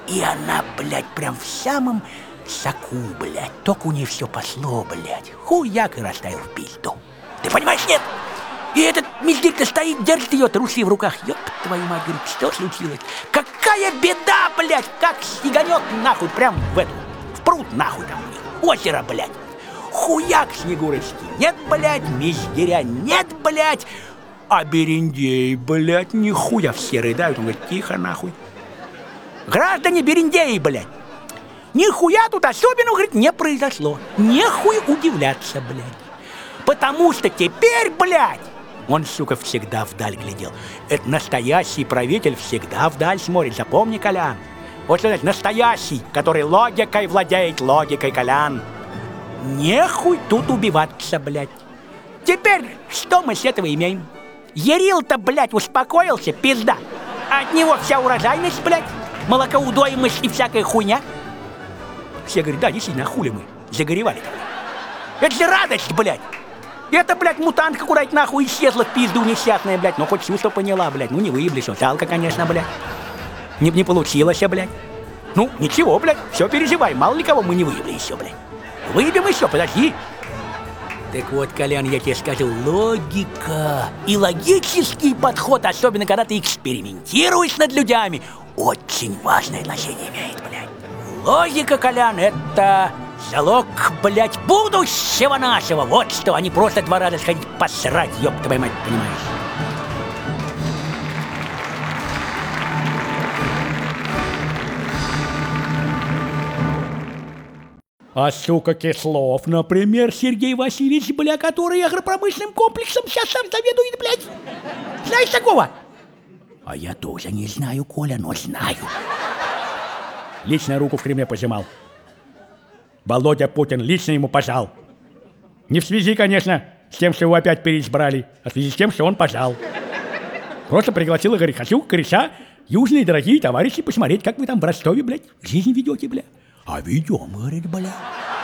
И она, блядь, прям в самом соку, блядь. Только у нее все пошло, блядь. Хуяк и растаял в пизду. Ты понимаешь, нет? И этот мизгирь-то стоит, держит ее трусы в руках. Ёб твою мать, говорит, что случилось? Какая беда, блядь, как снеганет нахуй, прям в пруд нахуй там. Озеро, блядь. Хуяк Снегурочки. Нет, блядь, мизгиря, нет, блядь. А Берендей, блядь, нихуя все рыдают. Он говорит, тихо нахуй. Граждане Берендеи, блядь. Нихуя тут особенно, говорит, не произошло. Нехуй удивляться, блядь. Потому что теперь, блядь, он, сука, всегда вдаль глядел. Это настоящий правитель всегда вдаль смотрит. Запомни, Колян. Вот что значит настоящий, который логикой владеет, логикой, Колян. Нехуй тут убиваться, блядь. Теперь что мы с этого имеем? Ярил-то, блядь, успокоился, пизда. От него вся урожайность, блядь, молокоудоимость и всякая хуйня. Все говорят, да, действительно, хули мы загоревали-то, блядь. Это же радость, блядь. Это, блядь, мутантка куда-то нахуй исчезла в пизду несчастная, блядь. Ну, хоть чувство поняла, блядь. Ну, не выеблись, жалко, конечно, блядь. Не получилось, блядь. Ну, ничего, блядь, все переживаем. Мало ли кого мы не выебли еще, блядь. Выебем еще, подожди. Так вот, Колян, я тебе скажу, логика и логический подход, особенно когда ты экспериментируешь над людьми, очень важное значение имеет, блядь. Логика, Колян, это залог, блядь, будущего нашего. Вот что, а не просто 2 раза сходить посрать, ёб твою мать, понимаешь? А сука Кислов, например, Сергей Васильевич, бля, который агропромышленным комплексом сейчас сам заведует, блядь. Знаешь такого? А я тоже не знаю, Коля, но знаю. Лично руку в Кремле пожимал. Володя Путин лично ему пожал. Не в связи, конечно, с тем, что его опять переизбрали, а в связи с тем, что он пожал. Просто пригласил и говорит, хочу, кореша, южные дорогие товарищи, посмотреть, как вы там в Ростове, блядь, жизнь ведете, бля. А ведем, говорит, бля.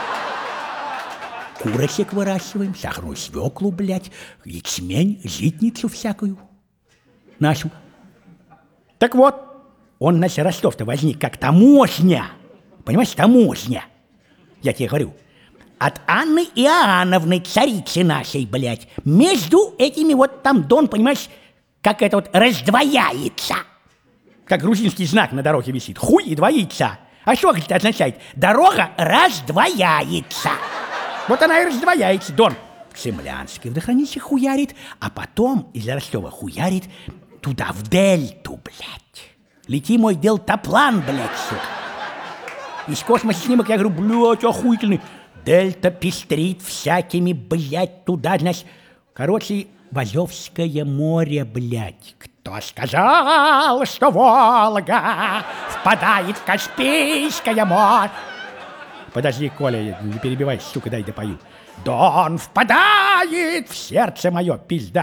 Курочек выращиваем, сахарную свеклу, блядь, ячмень, житницу всякую. Нашу. Так вот, он, значит, Ростов-то возник как таможня. Понимаешь, таможня. Я тебе говорю, от Анны Иоанновны, царицы нашей, блядь, между этими вот там Дон, понимаешь, как это вот раздвояется. Как грузинский знак на дороге висит. Хуй и двоится. А что это означает? Дорога раздвояется. Вот она и раздвояется, Дон. В Цимлянске водохранилище хуярит, а потом из Ростова хуярит туда, в дельту, блядь. Лети, мой делтаплан, блядь, сука. Из космоса снимок, я говорю, блядь, охуительный. Дельта пестрит всякими, блядь, туда, значит. Короче, в море, блядь. Кто сказал, что Волга впадает в Каспийское море? Подожди, Коля, не перебивай, сука, дай допою. Дон впадает в сердце мое, пизда.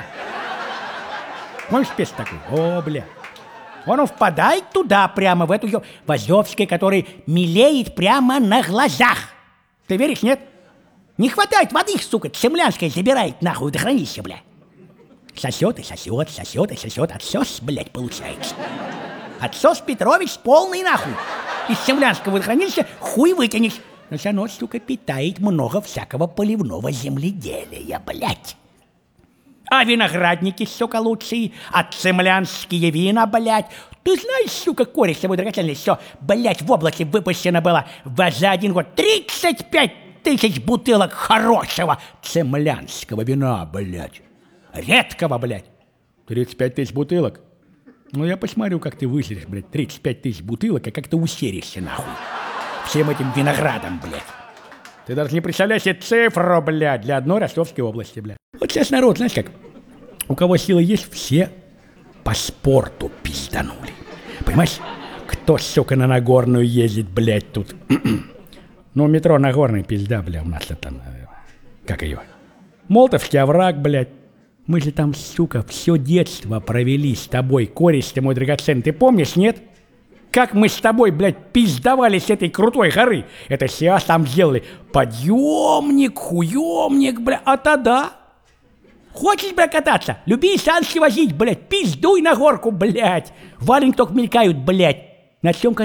Можешь петь такой? О, бля. Он впадает туда, прямо в эту в Азовской, который мелеет прямо на глазах. Ты веришь, нет? Не хватает воды, сука, Цимлянская забирает нахуй водохранилище, бля. Сосет и сосет, сосет и сосет. Отсос, блядь, получается. Отсос Петрович полный нахуй. Из Цимлянского водохранилища хуй вытянешь. Но все равно, сука, питает много всякого поливного земледелия, блядь. А виноградники, сука, лучшие, а цимлянские вина, блядь. Ты знаешь, сука, корень с тобой драгоценность, все, блядь, в области выпущено было за 1 год 35 тысяч бутылок хорошего цимлянского вина, блядь. Редкого, блядь. 35 тысяч бутылок? Ну, я посмотрю, как ты выследишь, блядь, 35 тысяч бутылок, а как ты усеришься, нахуй. Всем этим виноградом, блядь. Ты даже не представляешь себе цифру, блядь, для одной Ростовской области, блядь. Вот сейчас народ, знаешь как, у кого силы есть, все по спорту пизданули. Понимаешь, кто, сука, на Нагорную ездит, блядь, тут? Ну, метро Нагорный, пизда, бля, у нас это, как ее? Молотовский овраг, блядь. Мы же там, сука, все детство провели с тобой, кореш ты мой драгоценный, ты помнишь, нет? Как мы с тобой, блядь, пиздовали с этой крутой горы. Это сейчас там сделали подъемник, хуемник, блядь, а тогда... Хочешь, блядь, кататься? Люби санки возить, блядь, пиздуй на горку, блядь. Валенки только мелькают, блядь. На чем